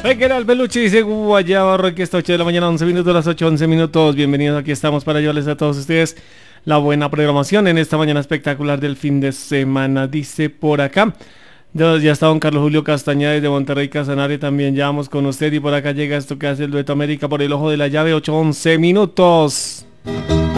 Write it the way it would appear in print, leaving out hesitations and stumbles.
¿Qué tal, Peluche? Dice Guayaba Rock, esta 8 de la mañana, 11 minutos, las 8, 11 minutos. Bienvenidos, aquí estamos para llevarles a todos ustedes la buena programación en esta mañana espectacular del fin de semana. Dice por acá, ya está don Carlos Julio Castañeda desde Monterrey, Casanare, también ya vamos con usted. Y por acá llega esto que hace el Dueto América por el ojo de la llave, 8, 11 minutos.